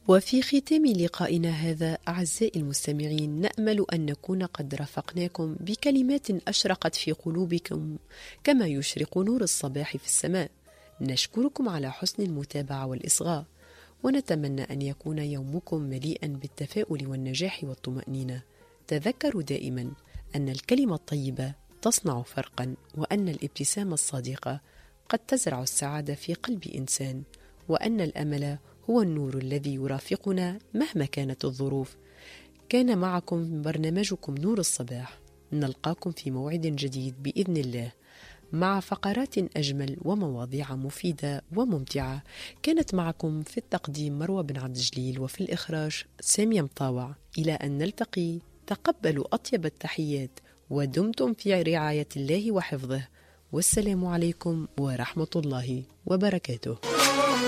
وفي ختام لقائنا هذا أعزائي المستمعين، نأمل أن نكون قد رافقناكم بكلمات أشرقت في قلوبكم كما يشرق نور الصباح في السماء. نشكركم على حسن المتابعة والإصغاء، ونتمنى أن يكون يومكم مليئا بالتفاؤل والنجاح والطمأنينة. تذكروا دائما أن الكلمة الطيبة تصنع فرقا، وأن الابتسامة الصادقة قد تزرع السعادة في قلب إنسان، وأن الأمل هو النور الذي يرافقنا مهما كانت الظروف. كان معكم برنامجكم نور الصباح، نلقاكم في موعد جديد بإذن الله مع فقرات أجمل ومواضيع مفيدة وممتعة. كانت معكم في التقديم مروى بن عبد الجليل، وفي الإخراج سامية مطاوع. إلى أن نلتقي، تقبلوا أطيب التحيات، ودمتم في رعاية الله وحفظه، والسلام عليكم ورحمة الله وبركاته.